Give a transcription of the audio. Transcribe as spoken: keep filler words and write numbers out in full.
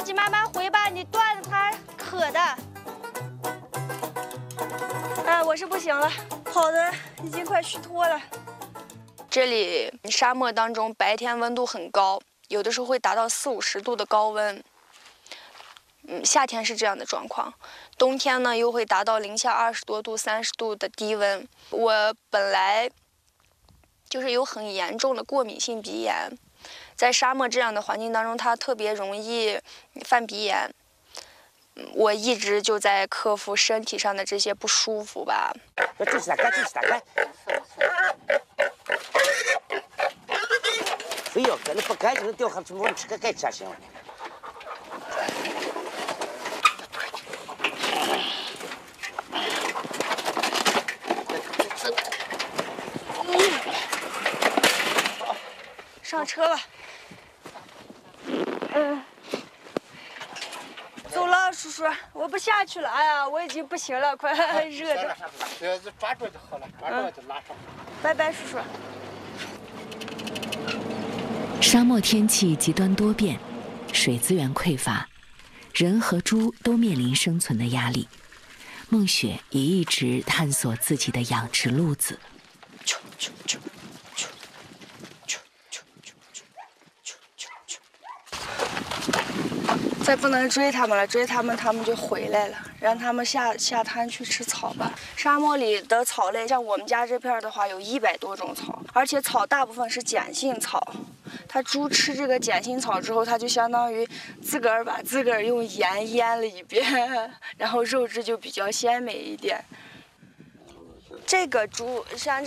自己慢慢回吧，你断了它渴的。哎，我是不行了，跑的已经快虚脱了。这里沙漠当中白天温度很高，有的时候会达到四五十度的高温。嗯，夏天是这样的状况，冬天呢又会达到零下二十多度、三十度的低温。我本来就是有很严重的过敏性鼻炎，在沙漠这样的环境当中，它特别容易犯鼻炎。我一直就在克服身体上的这些不舒服吧。 继续打开，继续打开。非要搁那不干净的掉下去，我们吃个盖吃行了。 上车吧。嗯。走了，叔叔，我不下去了。哎呀，我已经不行了，快热的。 只要是抓住就好了，抓住就拉上。 拜拜，叔叔。 沙漠天气极端多变，水资源匮乏，人和猪都面临生存的压力。孟雪也一直探索自己的养殖路子。 再不能追他们了，追他们他们就回来了，让他们下下滩去吃草吧。沙漠里的草类，像我们家这片的话，有一百多种草，而且草大部分是碱性草。它猪吃这个碱性草之后，它就相当于自个儿把自个儿用盐腌了一遍，然后肉质就比较鲜美一点。这个猪像。